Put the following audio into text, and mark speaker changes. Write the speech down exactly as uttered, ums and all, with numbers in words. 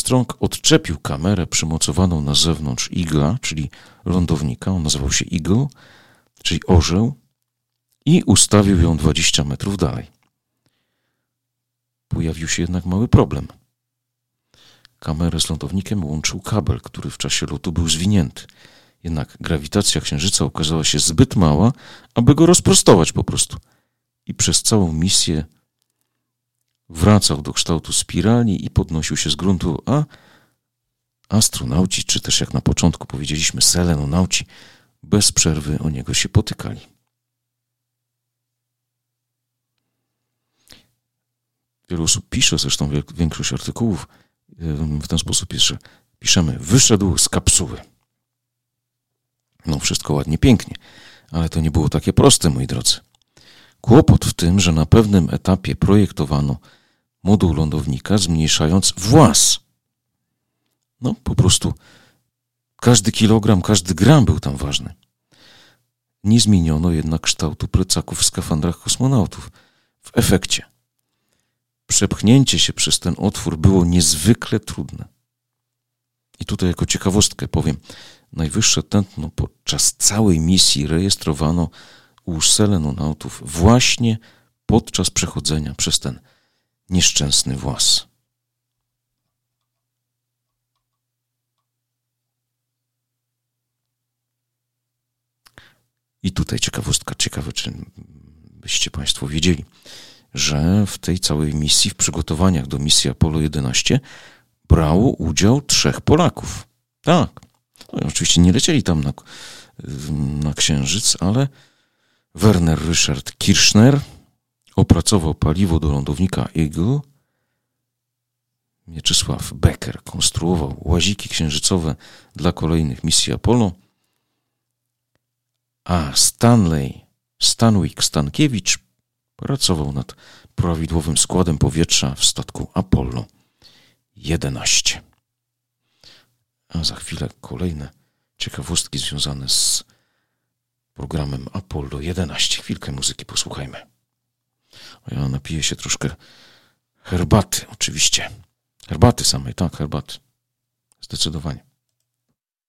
Speaker 1: Armstrong odczepił kamerę przymocowaną na zewnątrz igla, czyli lądownika, on nazywał się Eagle, czyli orzeł, i ustawił ją dwadzieścia metrów dalej. Pojawił się jednak mały problem. Kamerę z lądownikiem łączył kabel, który w czasie lotu był zwinięty. Jednak grawitacja Księżyca okazała się zbyt mała, aby go rozprostować po prostu. I przez całą misję wracał do kształtu spirali i podnosił się z gruntu, a astronauci, czy też jak na początku powiedzieliśmy selenonauci, bez przerwy o niego się potykali. Wielu osób pisze, zresztą większość artykułów w ten sposób jest, że piszemy, wyszedł z kapsuły. No wszystko ładnie, pięknie, ale to nie było takie proste, moi drodzy. Kłopot w tym, że na pewnym etapie projektowano moduł lądownika, zmniejszając włas. No po prostu każdy kilogram, każdy gram był tam ważny. Nie zmieniono jednak kształtu plecaków w skafandrach kosmonautów. W efekcie przepchnięcie się przez ten otwór było niezwykle trudne. I tutaj jako ciekawostkę powiem, najwyższe tętno podczas całej misji rejestrowano u selenonautów właśnie podczas przechodzenia przez ten nieszczęsny włas. I tutaj ciekawostka, ciekawe, czy byście Państwo wiedzieli, że w tej całej misji, w przygotowaniach do misji Apollo jedenaście brało udział trzech Polaków. Tak, no oczywiście nie lecieli tam na, na Księżyc, ale Werner Richard Kirchner opracował paliwo do lądownika Eagle, Mieczysław Becker konstruował łaziki księżycowe dla kolejnych misji Apollo, a Stanley Stanwyck Stankiewicz pracował nad prawidłowym składem powietrza w statku Apollo jedenaście. A za chwilę kolejne ciekawostki związane z programem Apollo jedenaście. Chwilkę muzyki posłuchajmy. A ja napiję się troszkę herbaty, oczywiście. Herbaty samej, tak, herbaty. Zdecydowanie.